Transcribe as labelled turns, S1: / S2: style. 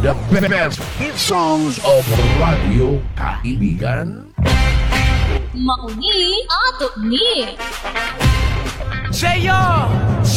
S1: The best hit songs of Radio Kaibigan.
S2: Mauni ato ni.
S3: Seyo!